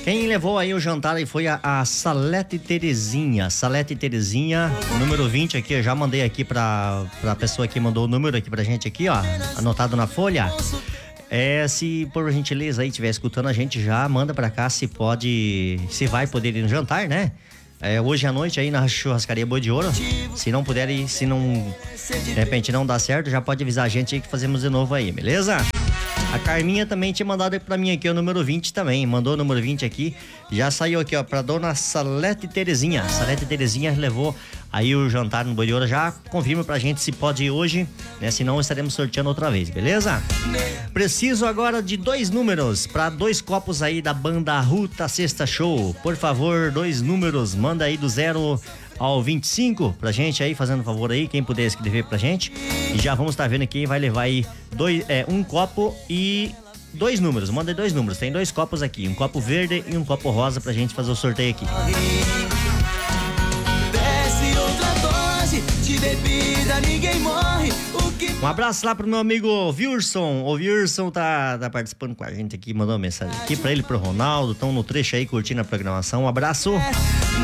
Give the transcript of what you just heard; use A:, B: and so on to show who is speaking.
A: Quem levou aí o jantar aí foi a Salete Terezinha. Salete Terezinha, número 20 aqui, eu já mandei aqui pra pessoa que mandou o número aqui pra gente aqui, ó, anotado na folha. Se por gentileza aí estiver escutando a gente, já manda pra cá se vai poder ir no jantar, né? Hoje à noite aí na churrascaria Boi de Ouro. Se não puder ir, se não, de repente não dá certo, já pode avisar a gente aí que fazemos de novo aí, beleza? A Carminha também tinha mandado pra mim aqui o número 20 também, mandou o número 20 aqui, já saiu aqui, ó, pra dona Salete Terezinha. Salete Terezinha levou aí o jantar no Boi de Ouro, já confirma pra gente se pode ir hoje, né? Senão estaremos sorteando outra vez, beleza? Preciso agora de 2 números pra 2 copos aí da banda Ruta Sexta Show. Por favor, 2 números, manda aí do 0 ao 25 pra gente aí, fazendo favor aí, quem puder escrever pra gente. E já vamos estar vendo quem vai levar aí um copo e 2 números, manda aí 2 números. Tem 2 copos aqui, um copo verde e um copo rosa pra gente fazer o sorteio aqui. De bebida, ninguém morre. Um abraço lá pro meu amigo Wilson. O Wilson tá participando com a gente aqui, mandou uma mensagem aqui pra ele, pro Ronaldo. Estão no trecho aí curtindo a programação. Um abraço.